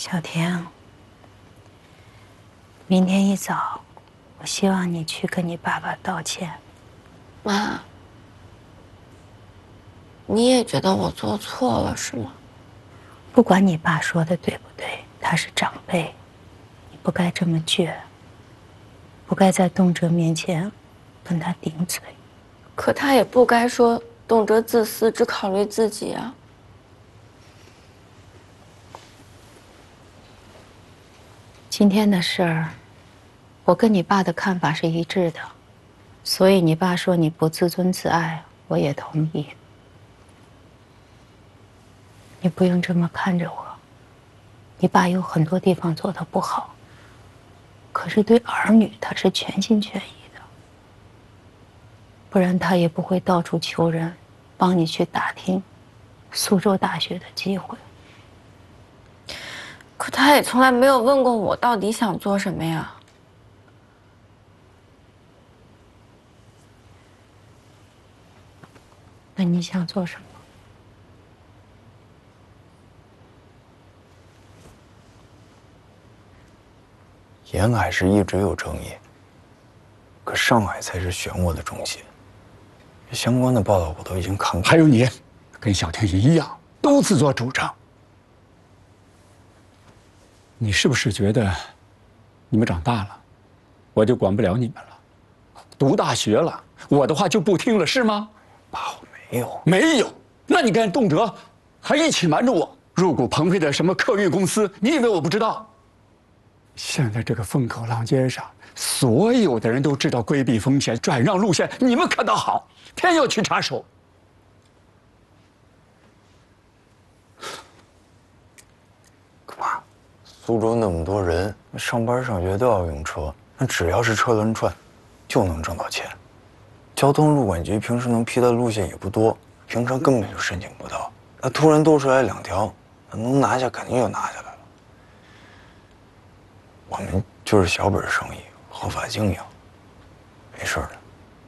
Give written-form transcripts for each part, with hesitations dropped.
小婷，明天一早，我希望你去跟你爸爸道歉。 妈，你也觉得我做错了是吗？ 不管你爸说的对不对，他是长辈，你不该这么倔，不该在动辄面前跟他顶嘴。 可他也不该说动辄自私，只考虑自己啊。 今天的事儿，我跟你爸的看法是一致的，所以你爸说你不自尊自爱，我也同意。你不用这么看着我，你爸有很多地方做得不好，可是对儿女他是全心全意的，不然他也不会到处求人，帮你去打听苏州大学的机会。 可他也从来没有问过我到底想做什么呀。 那你想做什么？ 沿海是一直有争议，可上海才是漩涡的中心。相关的报道我都已经看过。 还有你，跟小婷一样，都自作主张。你是不是觉得你们长大了，我就管不了你们了？读大学了，我的话就不听了，是吗？ 爸，我没有。 没有？那你跟动辄还一起瞒着我入股鹏飞的什么客运公司？你以为我不知道？现在这个风口浪尖上，所有的人都知道规避风险、转让路线，你们可倒好，偏要去插手。 可爸，苏州那么多人，上班上学都要用车，那只要是车轮转，就能挣到钱。交通路管局平时能批的路线也不多，平常根本就申请不到。那突然多出来2条，能拿下肯定就拿下来了。我们就是小本生意，合法经营，没事的。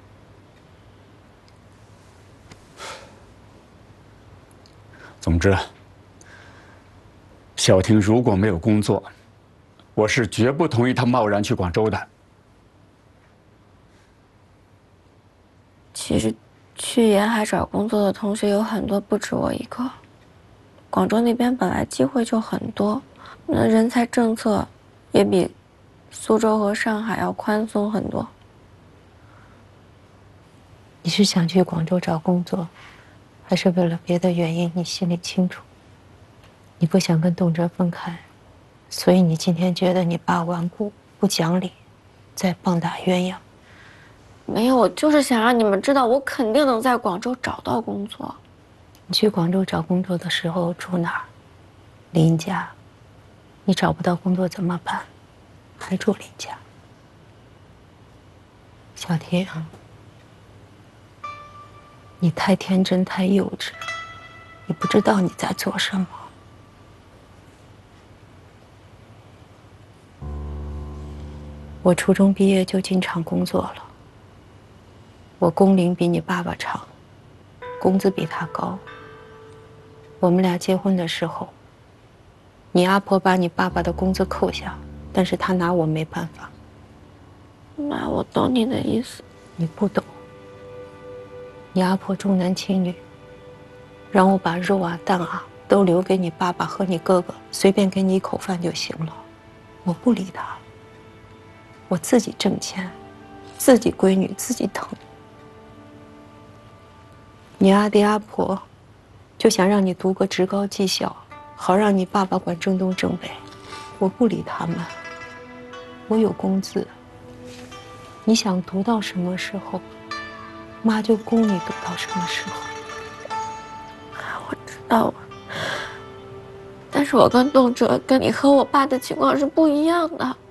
总之，小婷如果没有工作，我是绝不同意她贸然去广州的。 其实，去沿海找工作的同学有很多，不止我一个。广州那边本来机会就很多，那人才政策也比苏州和上海要宽松很多。 你是想去广州找工作，还是为了别的原因？你心里清楚。你不想跟动辄分开，所以你今天觉得你爸顽固不讲理，在棒打鸳鸯。 没有，我就是想让你们知道，我肯定能在广州找到工作。 你去广州找工作的时候住哪儿？林家。你找不到工作怎么办？还住林家。小婷，你太天真太幼稚，你不知道你在做什么。我初中毕业就进厂工作了，我工龄比你爸爸长，工资比他高。我们俩结婚的时候，你阿婆把你爸爸的工资扣下，但是他拿我没办法。 妈，我懂你的意思。 你不懂。你阿婆重男轻女，让我把肉啊蛋啊都留给你爸爸和你哥哥，随便给你一口饭就行了。我不理他，我自己挣钱，自己闺女自己疼。你阿爹阿婆就想让你读个职高技校，好让你爸爸管正东正北。我不理他们，我有工资。你想读到什么时候，妈就供你读到什么时候。 我知道，但是我跟动辄跟你和我爸的情况是不一样的。